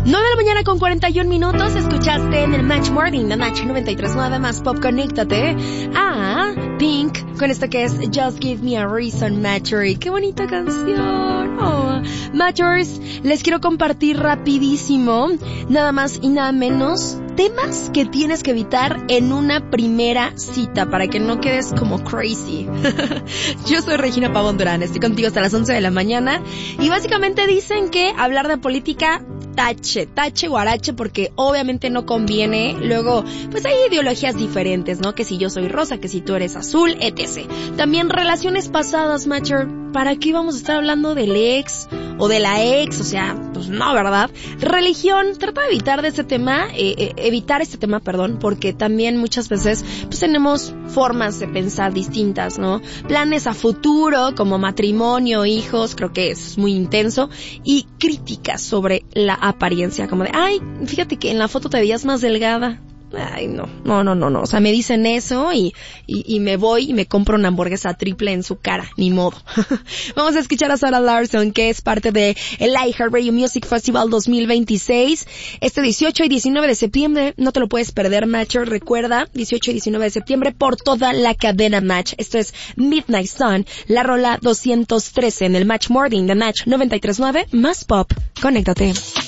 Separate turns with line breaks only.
9 de la mañana con 41 minutos, escuchaste en el Match Morning, The Match 93.9 más Pop, conéctate a Pink con esto que es Just Give Me a Reason, Matchery. ¡Qué bonita canción! Oh. Matchers, les quiero compartir rapidísimo, nada más y nada menos, temas que tienes que evitar en una primera cita para que no quedes como crazy. Yo soy Regina Pavón Durán, estoy contigo hasta las 11 de la mañana y básicamente dicen que hablar de política tache, guarache, porque obviamente no conviene. Luego, pues hay ideologías diferentes, ¿no? Que si yo soy rosa, que si tú eres azul, etc. También relaciones pasadas, Matcher. ¿Para qué vamos a estar hablando del ex o de la ex? O sea, pues no, ¿verdad? Religión, trata de evitar este tema, porque también muchas veces pues tenemos formas de pensar distintas, ¿no? Planes a futuro, como matrimonio, hijos, creo que es muy intenso, y críticas sobre la apariencia, como de, ay, fíjate que en la foto te veías más delgada. Ay, no, o sea, me dicen eso y me voy y me compro una hamburguesa triple en su cara, ni modo. Vamos a escuchar a Sarah Larsson, que es parte de el iHeartRadio Music Festival 2026, este 18 y 19 de septiembre, no te lo puedes perder, Matcher, recuerda, 18 y 19 de septiembre por toda la cadena Match. Esto es Midnight Sun, la rola 213 en el Match Morning, The Match 93.9, más Pop, conéctate.